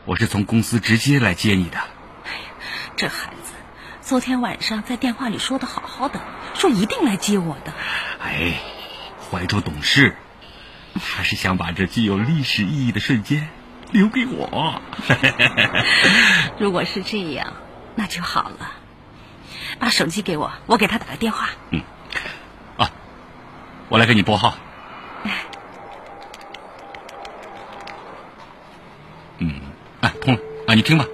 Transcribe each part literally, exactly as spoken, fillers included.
我是从公司直接来接你的。 哎呀，这孩子昨天晚上在电话里说的好好的，说一定来接我的。 哎，怀州懂事，他是想把这具有历史意义的瞬间留给我。 如果是这样，那就好了。把手机给我，我给他打个电话。 嗯，啊，我来给你拨号。嗯，啊，通了啊，你听吧。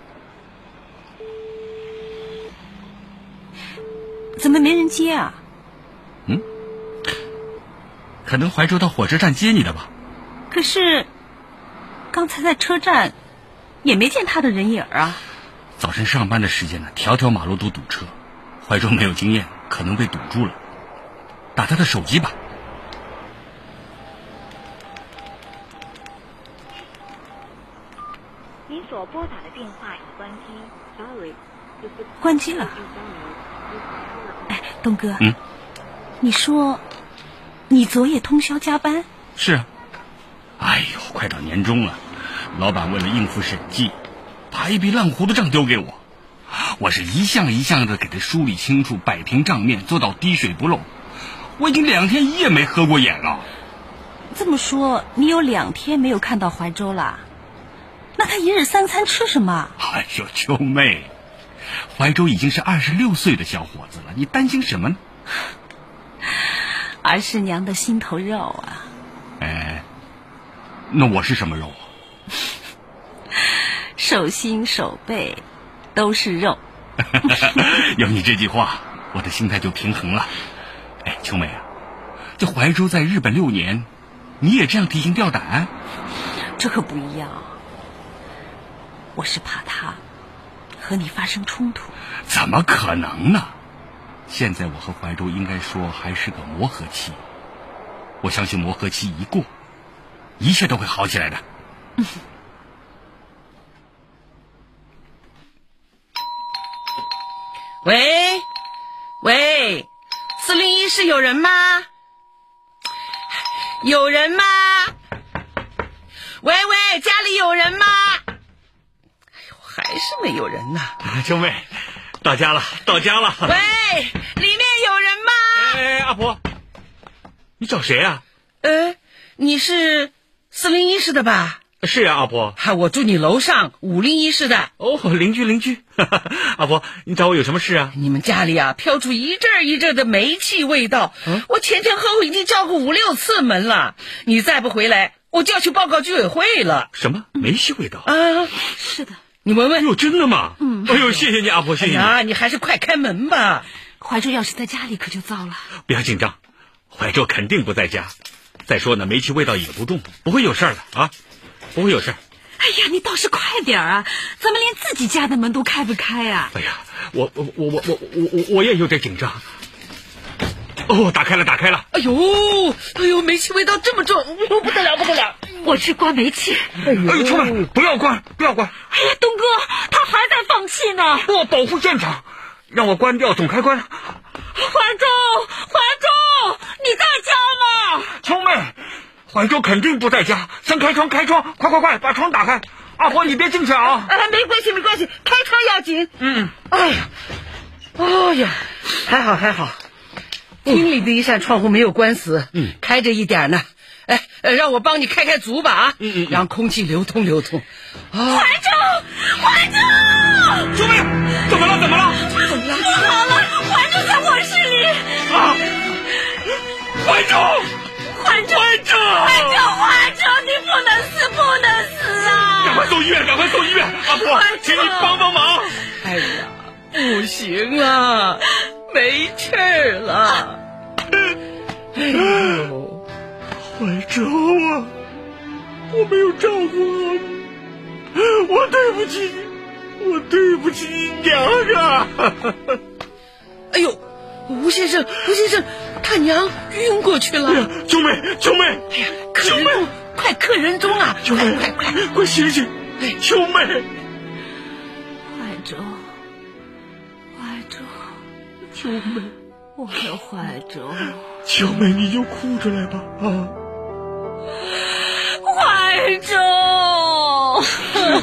怎么没人接啊？ 嗯，可能怀州到火车站接你的吧。 可是刚才在车站也没见他的人影啊。 早晨上班的时间呢，条条马路都堵车，怀州没有经验，可能被堵住了。打他的手机吧。 您所拨打的电话已关机 ，sorry。 关机了。哎，东哥， 嗯， 你说你昨夜通宵加班？ 是啊。哎呦，快到年终了，老板为了应付审计，把一笔烂糊涂账丢给我，我是一项一项的给他梳理清楚，摆平账面，做到滴水不漏。我已经两天一夜没合过眼了。 这么说，你有两天没有看到怀州了？那他一日三餐吃什么？ 哎呦，秋妹，怀州已经是二十六岁的小伙子了，你担心什么呢？ 儿是娘的心头肉啊。 哎，那我是什么肉啊？ 手心手背都是肉。 有你这句话，我的心态就平衡了。哎，秋妹啊，这怀州在日本六年，你也这样提心吊胆？ 这可不一样，我是怕他和你发生冲突。 怎么可能呢？现在我和怀州应该说还是个磨合期，我相信磨合期一过，一切都会好起来的。 嗯。 喂喂，四零一室有人吗？有人吗？喂喂，家里有人吗？哎呦，还是没有人呐。 秋妹，到家了，到家了。 喂，里面有人吗？ 哎，阿婆，你找谁啊？ 呃，你是四零一室的吧？ 是呀、啊，阿婆。 哈，我住你楼上五零一室的。 哦，邻居邻居。阿婆，你找我有什么事啊？ 你们家里啊，飘出一阵一阵的煤气味道，嗯、我前前后后已经叫过五六次门了。你再不回来，我就要去报告居委会了。 什么煤气味道啊？是的。 你闻闻。 哎呦，真的吗？ 嗯。 哎呦，谢谢你，阿婆，谢谢你。 哎呀，你还是快开门吧。 怀州要是在家里可就糟了。 不要紧张，怀州肯定不在家。再说呢，煤气味道也不重，不会有事儿的啊，不会有事儿。 哎呀，你倒是快点啊！怎么连自己家的门都开不开啊？ 哎呀，我我我我我我我也有点紧张。哦，打开了，打开了。 哎呦，哎呦，煤气味道这么重，不得了，不得了！ 我去关煤气。 哎呦，出来！不要关，不要关！ 哎呀，东哥，他还在放气呢。 我保护现场，让我关掉总开关。 怀州，怀州，你在家吗？ 秋妹，怀州肯定不在家，先开窗，开窗，快快快，把窗打开。阿婆，你别进去啊！ 哎，没关系，没关系，开窗要紧。 嗯。 哎呀，哎呀，还好还好，厅里的一扇窗户没有关死， 嗯， 开着一点呢。哎，让我帮你开开足吧啊， 嗯嗯， 让空气流通流通。 啊、怀州，怀州， 救命！怎么了？怎么了？ 怎么了？ 不好了，怀州在卧室里。 啊！怀州， 怀州， 怀州， 怀州，怀州，你不能死，不能死啊！ 赶快送医院，赶快送医院！阿婆，请你帮帮忙。 哎呀，不行啊，没气儿了。哎呦。 怀州啊，我没有照顾好你，我对不起你，我对不起你娘啊！ 哎呦，吴先生，吴先生，他娘晕过去了。 哎呀，秋妹，秋妹， 哎呀，秋妹，快客人中啊！ 秋妹， 快快快， 快醒醒！ 哎， 秋妹， 怀州，怀州， 秋妹， 我的怀州， 秋妹，你就哭着来吧啊！ 怀州。